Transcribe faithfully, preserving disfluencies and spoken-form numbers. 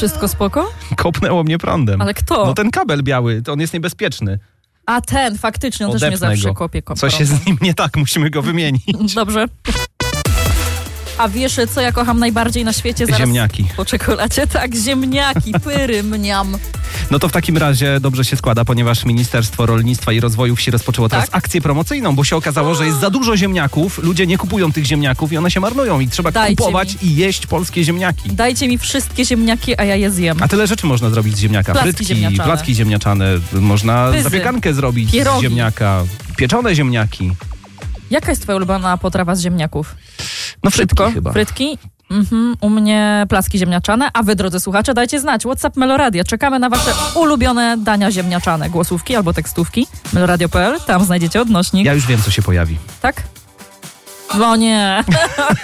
Wszystko spoko? Kopnęło mnie prądem. Ale kto? No ten kabel biały, to on jest niebezpieczny. A ten, faktycznie, on też mnie Odepnę zawsze go. kopie kopie. Coś jest z nim nie tak, musimy go wymienić. Dobrze. A wiesz, co ja kocham najbardziej na świecie? Zaraz Ziemniaki. Po czekoladzie? Tak, ziemniaki, pyry, mniam. No to w takim razie dobrze się składa, ponieważ Ministerstwo Rolnictwa i Rozwoju Wsi rozpoczęło teraz Tak? akcję promocyjną, bo się okazało, że jest za dużo ziemniaków, ludzie nie kupują tych ziemniaków i one się marnują i trzeba Dajcie kupować mi. i jeść polskie ziemniaki. Dajcie mi wszystkie ziemniaki, a ja je zjem. A tyle rzeczy można zrobić z ziemniaka. Placki Frytki, ziemniaczane. placki ziemniaczane, można Pyzy. zapiekankę zrobić Pierogi. z ziemniaka, pieczone ziemniaki. Jaka jest twoja ulubiona potrawa z ziemniaków? No frytki Szybko. chyba. Frytki? Mhm. U mnie placki ziemniaczane, a wy, drodzy słuchacze, dajcie znać. WhatsApp Meloradia. Czekamy na wasze ulubione dania ziemniaczane. Głosówki albo tekstówki. meloradio kropka p l. Tam znajdziecie odnośnik. Ja już wiem, co się pojawi. Tak? No nie.